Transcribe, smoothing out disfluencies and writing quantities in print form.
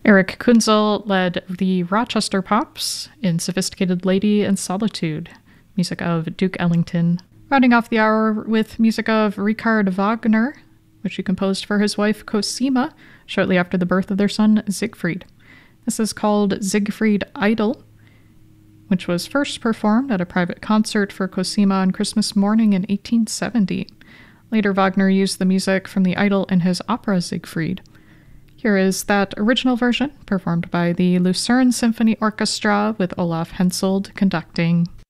Eric Kunzel led the Rochester Pops in Sophisticated Lady and Solitude, music of Duke Ellington. Rounding off the hour with music of Richard Wagner, which he composed for his wife Cosima shortly after the birth of their son Siegfried. This is called Siegfried Idle, which was first performed at a private concert for Cosima on Christmas morning in 1870. Later, Wagner used the music from the Idyll in his opera Siegfried. Here is that original version, performed by the Lucerne Symphony Orchestra with Olaf Henselt conducting.